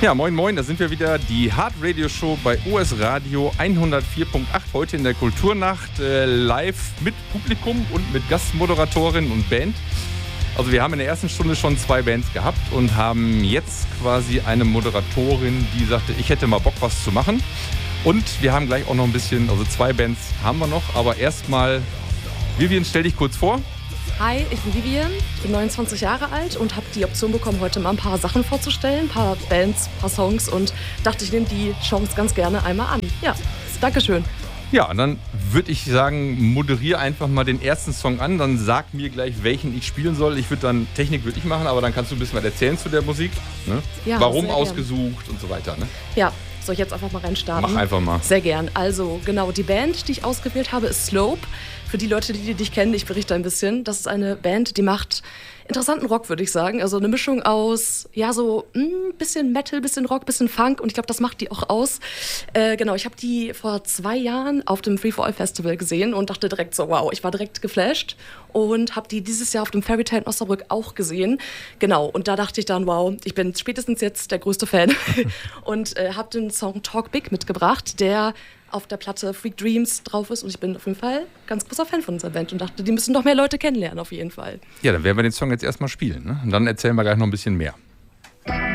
Ja, moin moin, da sind wir wieder, die Hard Radio Show bei US Radio 104.8, heute in der Kulturnacht, live mit Publikum und mit Gastmoderatorin und Band. Also wir haben in der ersten Stunde schon 2 Bands gehabt und haben jetzt quasi eine Moderatorin, die sagte, ich hätte mal Bock, was zu machen. Und wir haben gleich auch noch ein bisschen, also 2 Bands haben wir noch, aber erstmal, Vivian, stell dich kurz vor. Hi, ich bin Vivian, ich bin 29 Jahre alt und habe die Option bekommen, heute mal ein paar Sachen vorzustellen, ein paar Bands, ein paar Songs und dachte, ich nehme die Chance ganz gerne einmal an. Ja, Dankeschön. Ja, und dann würde ich sagen, moderiere einfach mal den ersten Song an, dann sag mir gleich, welchen ich spielen soll. Technik würde ich machen, aber dann kannst du ein bisschen was erzählen zu der Musik. Ne? Ja, warum ausgesucht und so weiter. Ne? Ja, soll ich jetzt einfach mal reinstarten? Mach einfach mal. Sehr gern. Also genau, die Band, die ich ausgewählt habe, ist Slope. Für die Leute, die dich kennen, ich berichte ein bisschen. Das ist eine Band, die macht interessanten Rock, würde ich sagen. Also eine Mischung aus, ja, so ein bisschen Metal, bisschen Rock, bisschen Funk. Und ich glaube, das macht die auch aus. Genau, ich habe die vor 2 Jahren auf dem Free for All Festival gesehen und dachte direkt so, wow, ich war direkt geflasht. Und habe die dieses Jahr auf dem Fairy Tale in Osnabrück auch gesehen. Genau, und da dachte ich dann, wow, ich bin spätestens jetzt der größte Fan. Und habe den Song Talk Big mitgebracht, der auf der Platte Freak Dreams drauf ist. Und ich bin auf jeden Fall ganz großer Fan von dieser Band und dachte, die müssen noch mehr Leute kennenlernen, auf jeden Fall. Ja, dann werden wir den Song jetzt erstmal spielen. Ne? Und dann erzählen wir gleich noch ein bisschen mehr.